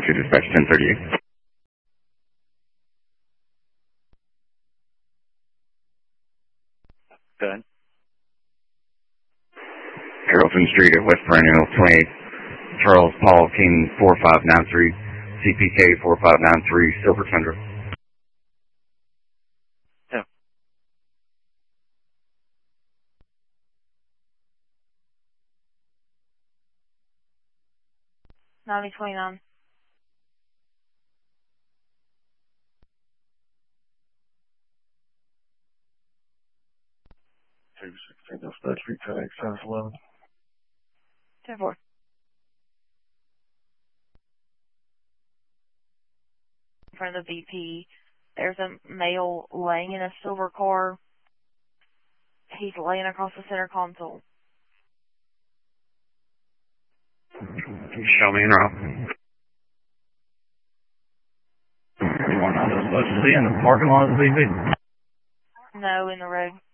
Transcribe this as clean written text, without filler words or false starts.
to dispatch 1038. Good. Harrelson Street at West Perennial 28. Charles Paul King 4593. CPK 4593. Silver Tundra. Yeah. $90.29. Dispatch Street tag, South 11. 10-4. In front of the VP, there's a male laying in a silver car. He's laying across the center console. Show me in route. You want all those buses in the parking lot of the VP? No, in the road.